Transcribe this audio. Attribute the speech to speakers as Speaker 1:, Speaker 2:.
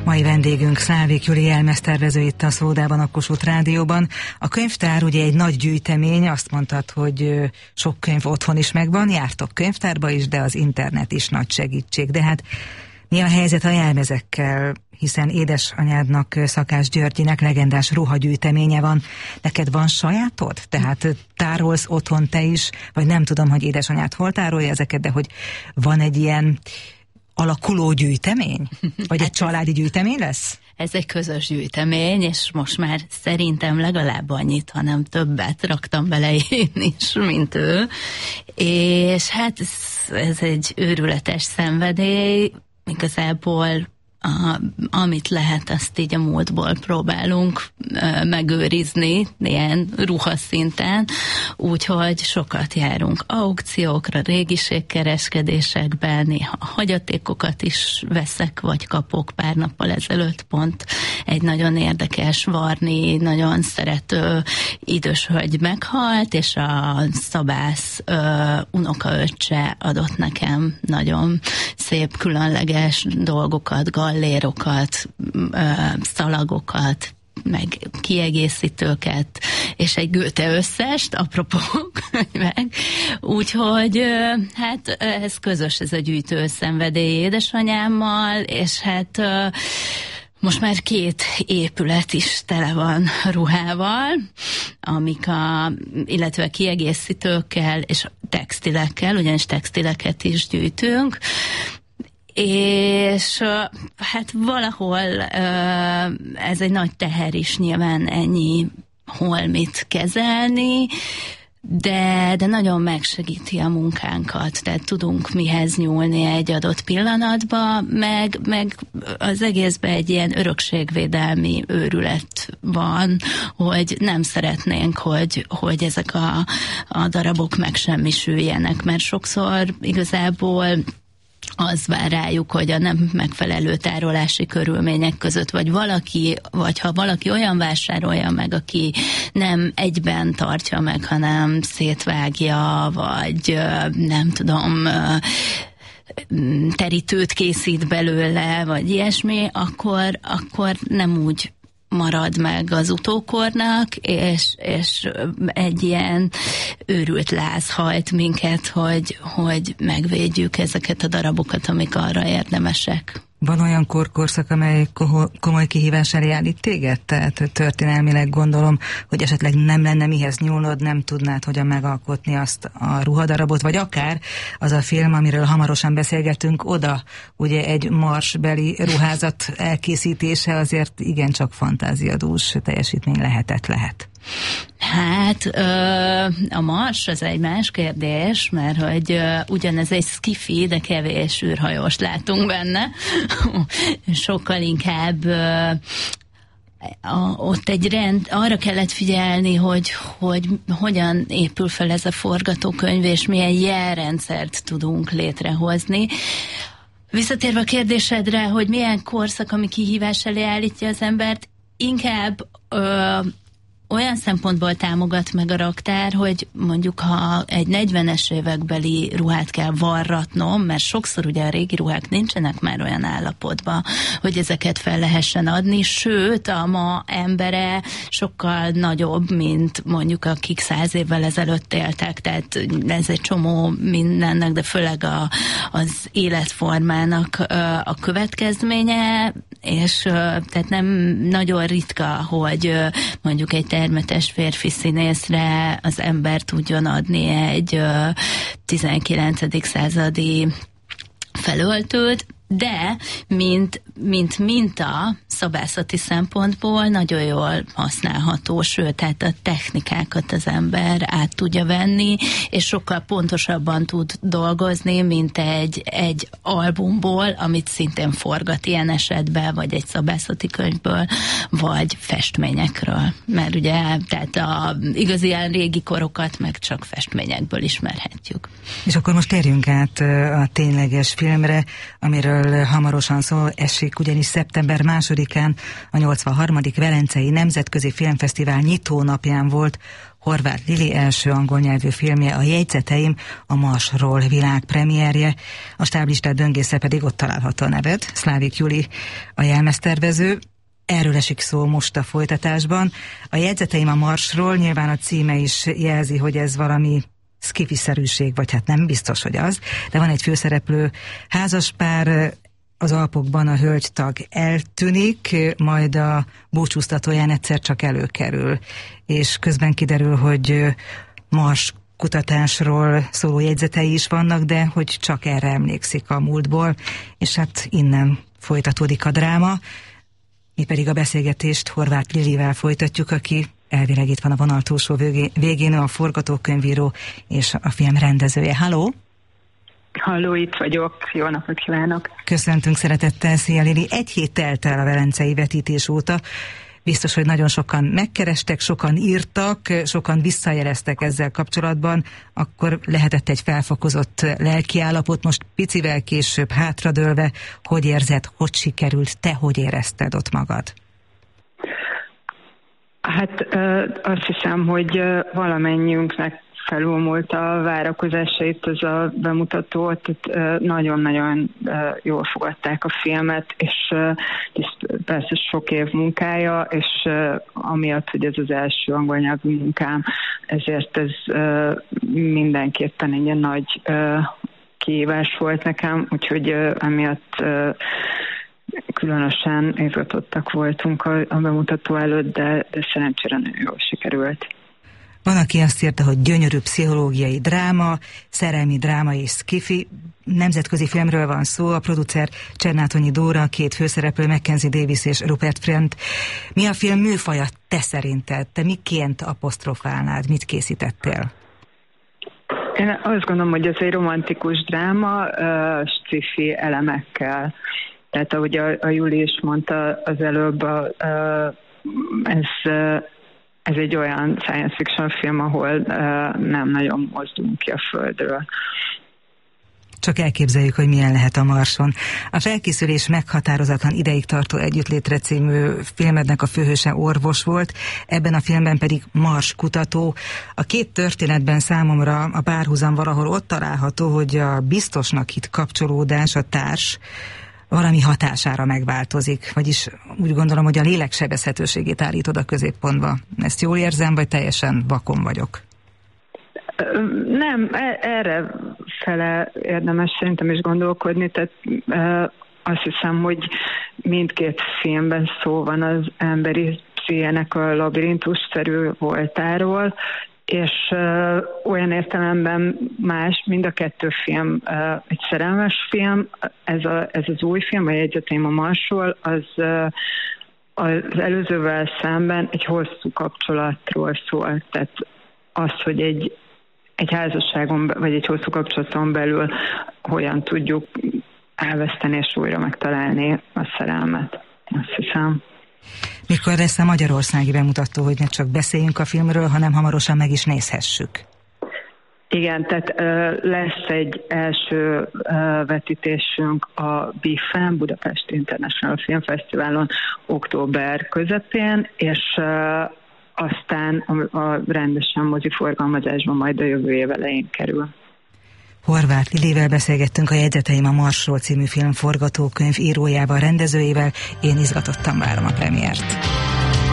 Speaker 1: Mai vendégünk Szlávik Júli jelmeztervező itt a Szódában, a Kossuth Rádióban. A könyvtár ugye egy nagy gyűjtemény, azt mondtad, hogy sok könyv otthon is megvan, jártok könyvtárba is, de az internet is nagy segítség. De hát mi a helyzet a jelmezekkel? Hiszen édesanyádnak, Szakás Györgyinek legendás ruhagyűjteménye van. Neked van sajátod? Tehát tárolsz otthon te is, vagy nem tudom, hogy édesanyád hol tárolja ezeket, de hogy van egy ilyen alakuló gyűjtemény? Vagy egy családi gyűjtemény lesz?
Speaker 2: Ez egy közös gyűjtemény, és most már szerintem legalább annyit, hanem többet raktam bele én is, mint ő. És hát ez egy őrületes szenvedély, igazából amit lehet, azt így a múltból próbálunk megőrizni, ilyen ruhaszinten, úgyhogy sokat járunk aukciókra, régiségkereskedésekben, néha hagyatékokat is veszek, vagy kapok. Pár nappal ezelőtt pont egy nagyon érdekes, varni, nagyon szerető idős hölgy meghalt, és a szabász unokaöccse adott nekem nagyon szép, különleges dolgokat, gallérokat, szalagokat, meg kiegészítőket, és egy Goethe összest, apropó könyvek. Úgyhogy hát ez közös, ez a gyűjtő szenvedély édesanyámmal, és hát most már 2 épület is tele van ruhával, illetve kiegészítőkkel és textilekkel, ugyanis textileket is gyűjtünk, és hát valahol ez egy nagy teher is nyilván ennyi holmit kezelni, de nagyon megsegíti a munkánkat, tehát tudunk mihez nyúlni egy adott pillanatban, meg az egészben egy ilyen örökségvédelmi őrület van, hogy nem szeretnénk, hogy ezek a darabok megsemmisüljenek, mert sokszor igazából az vár rájuk, hogy a nem megfelelő tárolási körülmények között, vagy ha valaki olyan vásárolja meg, aki nem egyben tartja meg, hanem szétvágja, vagy nem tudom, terítőt készít belőle, vagy ilyesmi, akkor nem úgy marad meg az utókornak, és egy ilyen őrült láz hajt minket, hogy megvédjük ezeket a darabokat, amik arra érdemesek.
Speaker 1: Van olyan korszak, amely komoly kihívás elé állít téged? Tehát történelmileg gondolom, hogy esetleg nem lenne mihez nyúlnod, nem tudnád hogyan megalkotni azt a ruhadarabot, vagy akár az a film, amiről hamarosan beszélgetünk, oda ugye egy marsbeli ruházat elkészítése azért igencsak fantáziadús teljesítmény lehet.
Speaker 2: Hát a Mars az egy más kérdés, mert hogy ugyanez egy skifi, de kevés űrhajóst látunk benne. Sokkal inkább ott arra kellett figyelni, hogy hogyan épül fel ez a forgatókönyv, és milyen jelrendszert tudunk létrehozni. Visszatérve a kérdésedre, hogy milyen korszak, ami kihívás elé állítja az embert, inkább olyan szempontból támogat meg a raktár, hogy mondjuk ha egy 40-es évekbeli ruhát kell varratnom, mert sokszor ugye a régi ruhák nincsenek már olyan állapotban, hogy ezeket fel lehessen adni, sőt a ma embere sokkal nagyobb, mint mondjuk akik 100 évvel ezelőtt éltek, tehát ez egy csomó mindennek, de főleg az életformának a következménye, és tehát nem nagyon ritka, hogy mondjuk egy termetes férfi színészre az ember tudjon adni egy 19. századi felöltőt, de mint minta szabászati szempontból nagyon jól használható, sőt, tehát a technikákat az ember át tudja venni, és sokkal pontosabban tud dolgozni, mint egy albumból, amit szintén forgat ilyen esetben, vagy egy szabászati könyvből, vagy festményekről. Mert ugye, tehát igazi ilyen régi korokat meg csak festményekből ismerhetjük.
Speaker 1: És akkor most térjünk át a tényleges filmre, amiről hamarosan szó esik, ugyanis szeptember 2-án a 83. Velencei Nemzetközi Filmfesztivál nyitónapján volt Horváth Lili első angol nyelvű filmje, a Jegyzeteim, a Marsról világpremierje, a stáblistát döngésze pedig ott található a neved. Szlávik Juli a jelmeztervező. Erről esik szó most a folytatásban. A Jegyzeteim a Marsról, nyilván a címe is jelzi, hogy ez valami szkifiszerűség, vagy hát nem biztos, hogy az, de van egy főszereplő házaspár, az Alpokban a hölgytag eltűnik, majd a búcsúztatóján egyszer csak előkerül, és közben kiderül, hogy Mars kutatásról szóló jegyzetei is vannak, de hogy csak erre emlékszik a múltból, és hát innen folytatódik a dráma. Mi pedig a beszélgetést Horváth Lilivel folytatjuk, aki elvileg itt van a vonal túlsó végén, a forgatókönyvíró és a film rendezője. Halló!
Speaker 3: Halló, itt vagyok. Jó napot kívánok!
Speaker 1: Köszöntünk szeretettel, szia Lili! Egy hét telt el a velencei vetítés óta. Biztos, hogy nagyon sokan megkerestek, sokan írtak, sokan visszajeleztek ezzel kapcsolatban. Akkor lehetett egy felfokozott lelkiállapot, most picivel később hátradőlve. Hogy érzed, hogy sikerült, te hogy érezted ott magad?
Speaker 3: Hát azt hiszem, hogy valamennyiünknek felülmúlt a várakozásait ez a bemutató, tehát nagyon-nagyon jól fogadták a filmet, és persze sok év munkája, és amiatt, hogy ez az első angol nyelvű munkám, ezért ez mindenképpen egy ilyen nagy kihívás volt nekem, úgyhogy emiatt különösen izgatottak voltunk a bemutató előtt, de szerencsére nagyon jól sikerült.
Speaker 1: Van, aki azt írta, hogy gyönyörű pszichológiai dráma, szerelmi dráma és szkifi. Nemzetközi filmről van szó, a producer Csernátonyi Dóra, két főszereplő, Mackenzie Davis és Rupert Friend. Mi a film műfaja te szerinted? Te miként apostrofálnád? Mit készítettél?
Speaker 3: Én azt gondolom, hogy ez egy romantikus dráma, sci-fi elemekkel. Tehát ahogy a Júli is mondta az előbb, ez egy olyan science fiction film, ahol nem nagyon mozdulunk ki a Földről.
Speaker 1: Csak elképzeljük, hogy milyen lehet a Marson. A felkészülés meghatározatlan ideig tartó együttlétre című filmednek a főhőse orvos volt, ebben a filmben pedig Mars kutató. A két történetben számomra a párhuzam valahol ott található, hogy a biztosnak hitt kapcsolódás, a társ, valami hatására megváltozik, vagyis úgy gondolom, hogy a lélek sebezhetőségét állítod a középpontba. Ezt jól érzem, vagy teljesen vakon vagyok?
Speaker 3: Nem, erre fele érdemes szerintem is gondolkodni, tehát azt hiszem, hogy mindkét filmben szó van az emberi pszichének a labirintusszerű voltáról, és olyan értelemben más, mind a kettő film egy szerelmes film, ez az új film, a Jegyzeteim a Marsról, az előzővel szemben egy hosszú kapcsolatról szól, tehát az, hogy egy házasságon, vagy egy hosszú kapcsolaton belül hogyan tudjuk elveszteni és újra megtalálni a szerelmet, azt hiszem.
Speaker 1: Mikor lesz a magyarországi bemutató, hogy ne csak beszéljünk a filmről, hanem hamarosan meg is nézhessük?
Speaker 3: Igen, tehát lesz egy első vetítésünk a BIFF-en, Budapest International Film Fesztiválon október közepén, és aztán a rendesen moziforgalmazásban majd a jövő év elején kerül.
Speaker 1: Horváth Lilivel beszélgettünk, a Jegyzeteim a Marsról című film forgatókönyv írójával, rendezőjével. Én izgatottan várom a premiért.